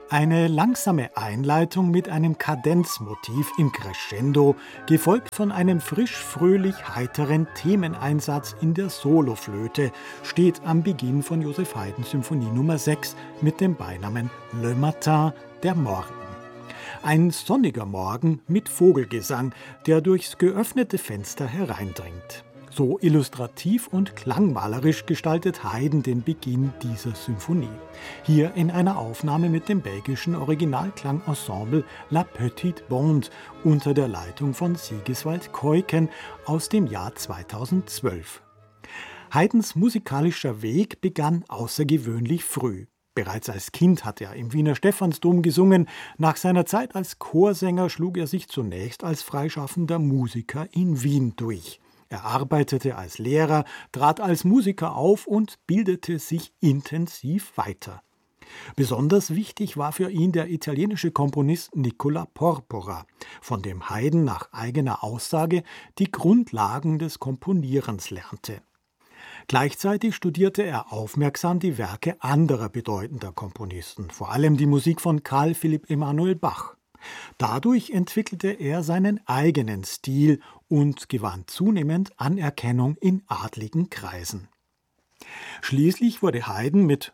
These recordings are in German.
Eine langsame Einleitung mit einem Kadenzmotiv im Crescendo, gefolgt von einem frisch-fröhlich heiteren Themeneinsatz in der Soloflöte, steht am Beginn von Joseph Haydns Symphonie Nummer 6 mit dem Beinamen Le Matin, der Morgen. Ein sonniger Morgen mit Vogelgesang, der durchs geöffnete Fenster hereindringt. So illustrativ und klangmalerisch gestaltet Haydn den Beginn dieser Symphonie. Hier in einer Aufnahme mit dem belgischen Originalklangensemble La Petite Bande unter der Leitung von Sigiswald Keuken aus dem Jahr 2012. Haydns musikalischer Weg begann außergewöhnlich früh. Bereits als Kind hat er im Wiener Stephansdom gesungen. Nach seiner Zeit als Chorsänger schlug er sich zunächst als freischaffender Musiker in Wien durch. Er arbeitete als Lehrer, trat als Musiker auf und bildete sich intensiv weiter. Besonders wichtig war für ihn der italienische Komponist Nicola Porpora, von dem Haydn nach eigener Aussage die Grundlagen des Komponierens lernte. Gleichzeitig studierte er aufmerksam die Werke anderer bedeutender Komponisten, vor allem die Musik von Carl Philipp Emanuel Bach. Dadurch entwickelte er seinen eigenen Stil und gewann zunehmend Anerkennung in adligen Kreisen. Schließlich wurde Haydn mit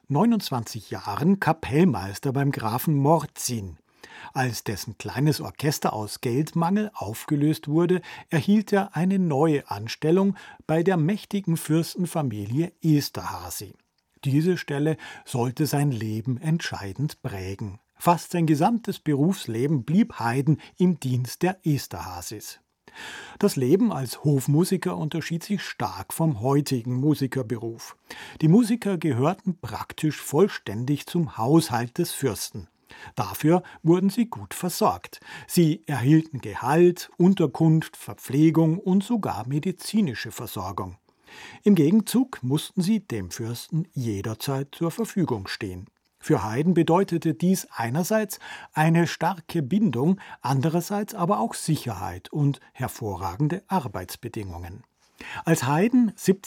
29 Jahren Kapellmeister beim Grafen Morzin. Als dessen kleines Orchester aus Geldmangel aufgelöst wurde, erhielt er eine neue Anstellung bei der mächtigen Fürstenfamilie Esterházy. Diese Stelle sollte sein Leben entscheidend prägen. Fast sein gesamtes Berufsleben blieb Haydn im Dienst der Esterházys. Das Leben als Hofmusiker unterschied sich stark vom heutigen Musikerberuf. Die Musiker gehörten praktisch vollständig zum Haushalt des Fürsten. Dafür wurden sie gut versorgt. Sie erhielten Gehalt, Unterkunft, Verpflegung und sogar medizinische Versorgung. Im Gegenzug mussten sie dem Fürsten jederzeit zur Verfügung stehen. Für Haydn bedeutete dies einerseits eine starke Bindung, andererseits aber auch Sicherheit und hervorragende Arbeitsbedingungen. Als Haydn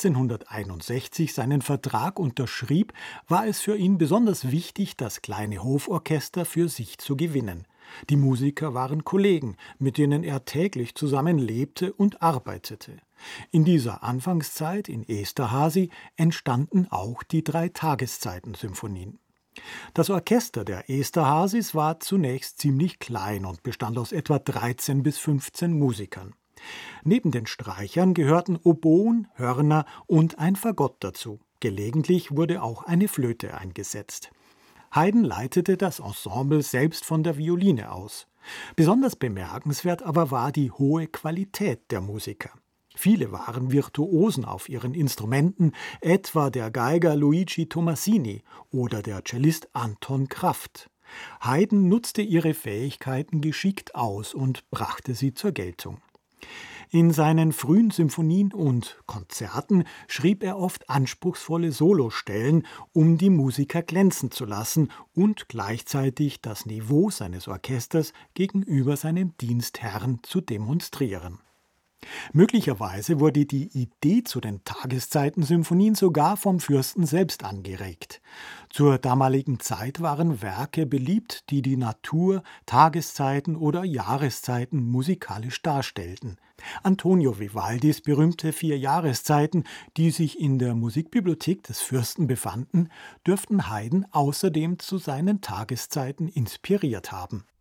1761 seinen Vertrag unterschrieb, war es für ihn besonders wichtig, das kleine Hoforchester für sich zu gewinnen. Die Musiker waren Kollegen, mit denen er täglich zusammen lebte und arbeitete. In dieser Anfangszeit in Esterházy entstanden auch die 3 Tageszeiten-Symphonien. Das Orchester der Esterházys war zunächst ziemlich klein und bestand aus etwa 13 bis 15 Musikern. Neben den Streichern gehörten Oboen, Hörner und ein Fagott dazu. Gelegentlich wurde auch eine Flöte eingesetzt. Haydn leitete das Ensemble selbst von der Violine aus. Besonders bemerkenswert aber war die hohe Qualität der Musiker. Viele waren Virtuosen auf ihren Instrumenten, etwa der Geiger Luigi Tomasini oder der Cellist Anton Kraft. Haydn nutzte ihre Fähigkeiten geschickt aus und brachte sie zur Geltung. In seinen frühen Symphonien und Konzerten schrieb er oft anspruchsvolle Solostellen, um die Musiker glänzen zu lassen und gleichzeitig das Niveau seines Orchesters gegenüber seinem Dienstherrn zu demonstrieren. Möglicherweise wurde die Idee zu den Tageszeiten-Symphonien sogar vom Fürsten selbst angeregt. Zur damaligen Zeit waren Werke beliebt, die die Natur, Tageszeiten oder Jahreszeiten musikalisch darstellten. Antonio Vivaldis berühmte 4 Jahreszeiten, die sich in der Musikbibliothek des Fürsten befanden, dürften Haydn außerdem zu seinen Tageszeiten inspiriert haben.